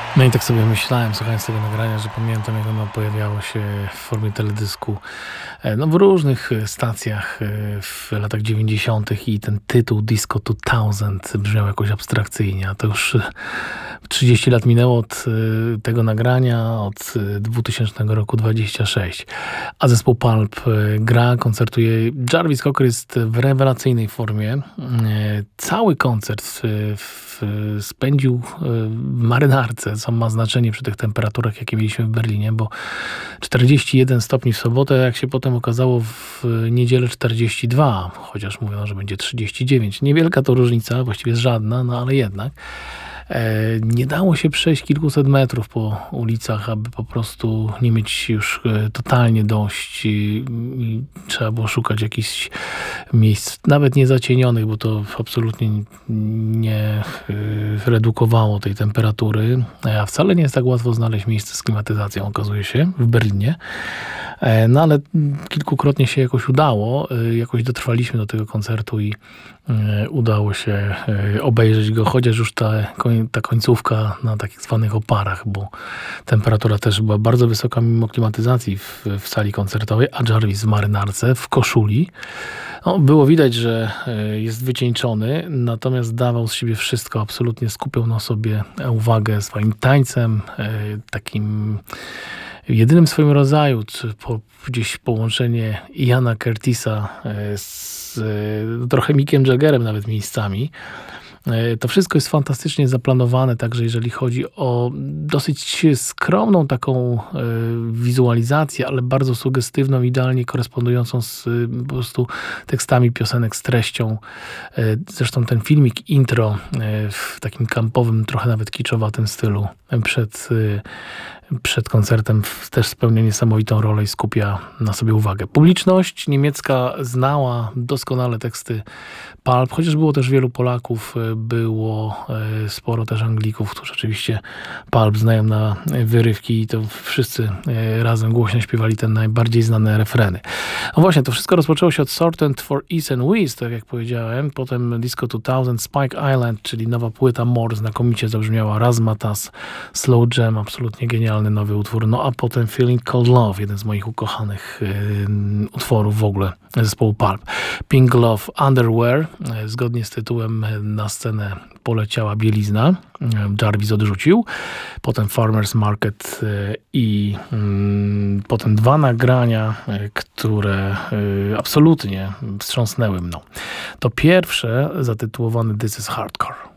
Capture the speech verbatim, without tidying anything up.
No i tak sobie myślałem, słuchając tego nagrania, że pamiętam, jak ono pojawiało się w formie teledysku, e, no w różnych e, stacjach e, w latach dziewięćdziesiątych i ten tytuł Disco dwa tysiące brzmiał jakoś abstrakcyjnie, a to już e, trzydzieści lat minęło od e, tego nagrania, od e, dwutysięcznego roku dwadzieścia sześć, a zespół Pulp e, gra, koncertuje. Jarvis Cocker jest w rewelacyjnej formie. E, Cały koncert w, w, spędził e, w marynarce, co ma znaczenie przy tych temperaturach, jakie mieliśmy w Berlinie, bo czterdzieści jeden stopni w sobotę, jak się potem okazało w niedzielę czterdzieści dwa, chociaż mówiono, że będzie trzydzieści dziewięć. Niewielka to różnica, właściwie żadna, no ale jednak. Nie dało się przejść kilkuset metrów po ulicach, aby po prostu nie mieć już totalnie dość i, i trzeba było szukać jakichś miejsc, nawet nie zacienionych, bo to absolutnie nie redukowało tej temperatury, a wcale nie jest tak łatwo znaleźć miejsce z klimatyzacją, okazuje się, w Berlinie. No ale kilkukrotnie się jakoś udało, jakoś dotrwaliśmy do tego koncertu i udało się obejrzeć go, chociaż już ta, ta końcówka na takich zwanych oparach, bo temperatura też była bardzo wysoka mimo klimatyzacji w, w sali koncertowej, a Jarvis w marynarce, w koszuli. No, było widać, że jest wycieńczony, natomiast dawał z siebie wszystko, absolutnie skupiał na sobie uwagę swoim tańcem, takim jedynym w swoim rodzaju, czy po, gdzieś połączenie Iana Curtisa z trochę Mickiem Jaggerem nawet miejscami. To wszystko jest fantastycznie zaplanowane, także jeżeli chodzi o dosyć skromną taką wizualizację, ale bardzo sugestywną, idealnie korespondującą z po prostu tekstami piosenek, z treścią. Zresztą ten filmik intro w takim kampowym, trochę nawet kiczowatym stylu przed przed koncertem też spełnia niesamowitą rolę i skupia na sobie uwagę. Publiczność niemiecka znała doskonale teksty Pulp, chociaż było też wielu Polaków, było sporo też Anglików, którzy oczywiście Pulp znają na wyrywki i to wszyscy razem głośno śpiewali te najbardziej znane refreny. No właśnie, to wszystko rozpoczęło się od Sorted for East and West, tak jak powiedziałem, potem Disco dwa tysiące, Spike Island, czyli nowa płyta More, znakomicie zabrzmiała, Razzmatazz, Slow Jam, absolutnie genialny nowy utwór, no a potem Feeling Cold Love, jeden z moich ukochanych yy, utworów w ogóle zespołu Pulp. Pink Love Underwear, yy, zgodnie z tytułem na scenę poleciała bielizna, yy, Jarvis odrzucił, potem Farmer's Market yy, i yy, potem dwa nagrania, yy, które yy, absolutnie wstrząsnęły mną. To pierwsze zatytułowane This is Hardcore.